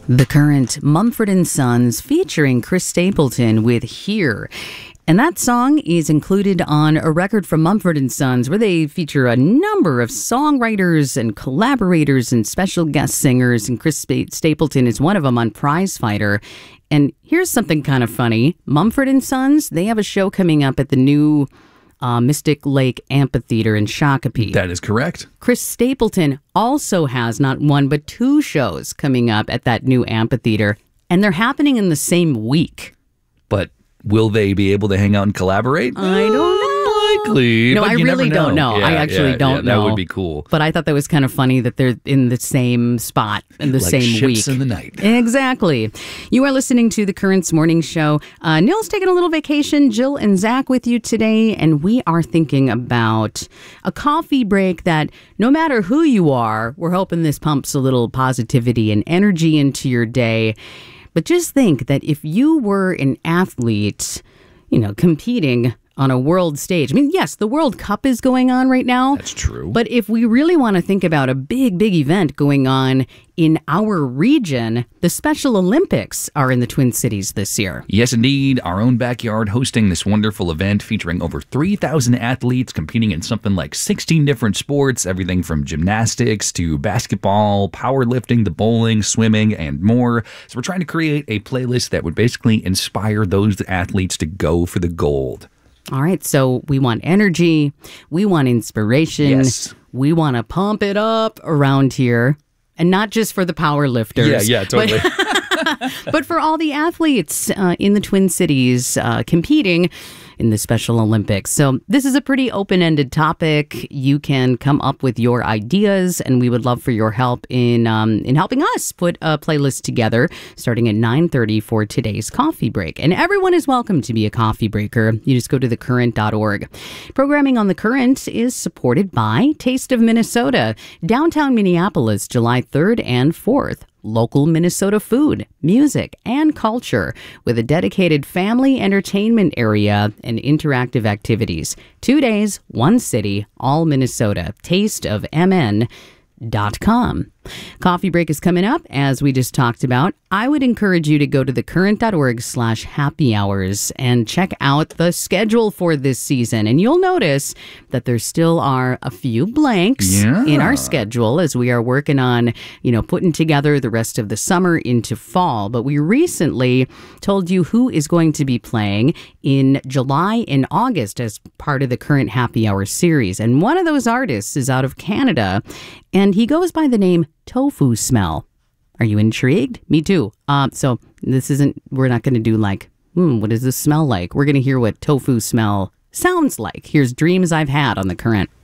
The Current, Mumford & Sons, featuring Chris Stapleton with Here. And that song is included on a record from Mumford & Sons where they feature a number of songwriters and collaborators and special guest singers, and Chris Stapleton is one of them on Prize Fighter. And here's something kind of funny. Mumford & Sons, they have a show coming up at the new Mystic Lake Amphitheater in Shakopee. That is correct. Chris Stapleton also has not one but two shows coming up at that new amphitheater, and they're happening in the same week. But will they be able to hang out and collaborate? I don't know. Likely. No, but I you really never know. don't know. Yeah, I actually don't know. That would be cool. But I thought that was kind of funny that they're in the same spot in the like same ships week. in the night. Exactly. You are listening to the Currents Morning Show. Neil's taking a little vacation. Jill and Zach with you today, and we are thinking about a coffee break that no matter who you are, we're hoping this pumps a little positivity and energy into your day. But just think that if you were an athlete, competing on a world stage. I mean, yes, the World Cup is going on right now. That's true. But if we really want to think about a big event going on in our region, the Special Olympics are in the Twin Cities this year. Yes, indeed. Our own backyard hosting this wonderful event featuring over 3,000 athletes competing in something like 16 different sports, everything from gymnastics to basketball, powerlifting, to bowling, swimming, and more. So we're trying to create a playlist that would basically inspire those athletes to go for the gold. All right, so we want energy, we want inspiration, Yes. We want to pump it up around here, and not just for the power lifters. Yeah, totally. But for all the athletes in the Twin Cities competing in the Special Olympics. So this is a pretty open-ended topic. You can come up with your ideas, and we would love for your help in helping us put a playlist together starting at 9:30 for today's coffee break. And everyone is welcome to be a coffee breaker. You just go to thecurrent.org. Programming on The Current is supported by Taste of Minnesota, downtown Minneapolis, July 3rd and 4th. Local Minnesota food, music, and culture with a dedicated family entertainment area and interactive activities. 2 days, one city, all Minnesota. tasteofmn.com. Coffee break is coming up, as we just talked about. I would encourage you to go to thecurrent.org/happy hours and check out the schedule for this season. And you'll notice that there still are a few blanks in our schedule as we are working on, putting together the rest of the summer into fall. But we recently told you who is going to be playing in July and August as part of the Current Happy Hour series. And one of those artists is out of Canada, and he goes by the name Tofu Smell. Are you intrigued? Me too. So we're not going to do like, what does this smell like? We're going to hear what Tofu Smell sounds like. Here's Dreams I've Had on The Current.